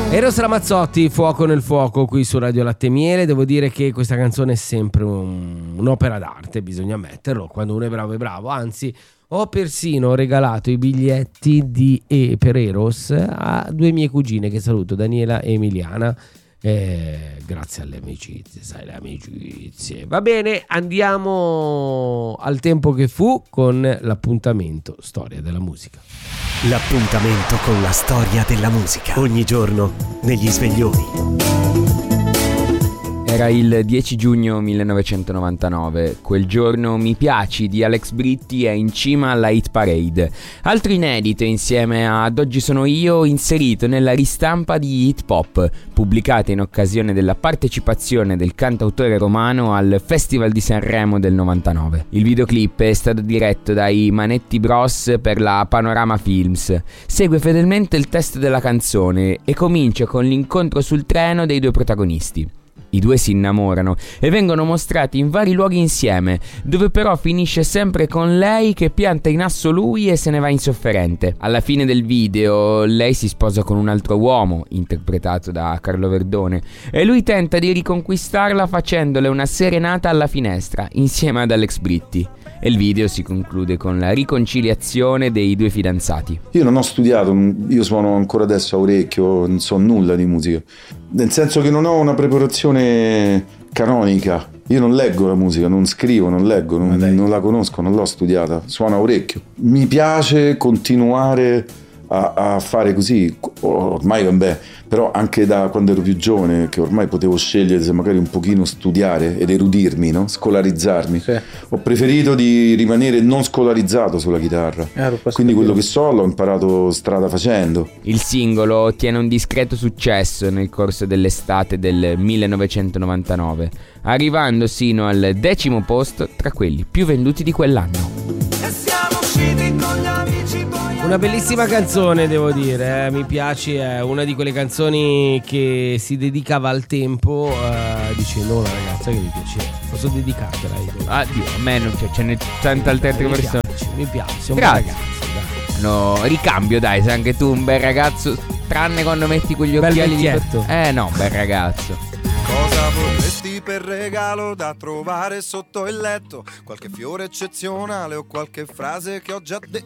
Eros Ramazzotti, Fuoco nel fuoco, qui su Radio Latte e Miele. Devo dire che questa canzone è sempre un'opera d'arte, bisogna ammetterlo. Quando uno è bravo è bravo. Anzi, ho persino regalato i biglietti per Eros a due mie cugine che saluto, Daniela e Emiliana. Grazie alle amicizie, sai, le amicizie. Va bene, andiamo al tempo che fu con l'appuntamento Storia della musica. L'appuntamento con la storia della musica. Ogni giorno negli sveglioni. Era il 10 giugno 1999, quel giorno Mi piaci di Alex Britti è in cima alla hit parade. Altro inedito insieme ad Oggi sono io, inserito nella ristampa di Hit Pop, pubblicata in occasione della partecipazione del cantautore romano al Festival di Sanremo del 99. Il videoclip è stato diretto dai Manetti Bros per la Panorama Films. Segue fedelmente il testo della canzone e comincia con l'incontro sul treno dei due protagonisti. I due si innamorano e vengono mostrati in vari luoghi insieme, dove però finisce sempre con lei che pianta in asso lui e se ne va insofferente. Alla fine del video lei si sposa con un altro uomo, interpretato da Carlo Verdone, e lui tenta di riconquistarla facendole una serenata alla finestra, insieme ad Alex Britti. E il video si conclude con la riconciliazione dei due fidanzati. Io non ho studiato, io suono ancora adesso a orecchio, non so nulla di musica, nel senso che non ho una preparazione canonica. Io non leggo la musica, non scrivo, non leggo, non la conosco, non l'ho studiata, suono a orecchio. Mi piace continuare a fare così, ormai vabbè, però anche da quando ero più giovane, che ormai potevo scegliere se magari un pochino studiare ed erudirmi, no? Scolarizzarmi. Sì. Ho preferito di rimanere non scolarizzato sulla chitarra, quindi quello che so l'ho imparato strada facendo. Il singolo ottiene un discreto successo nel corso dell'estate del 1999, arrivando sino al 10° posto tra quelli più venduti di quell'anno. E siamo usciti con gli amici. Una bellissima canzone, devo dire, Mi piaci è una di quelle canzoni che si dedicava al tempo dicendo alla ragazza che mi piaceva. Posso dedicartela io? Dio, a me non c'è, ce n'è tante altre persone. Mi piace, un grazie. bel ragazzo, dai. No, ricambio dai, sei anche tu un bel ragazzo, tranne quando metti quegli occhiali di... no, bel ragazzo. Cosa vorresti per regalo da trovare sotto il letto? Qualche fiore eccezionale o qualche frase che ho già detto?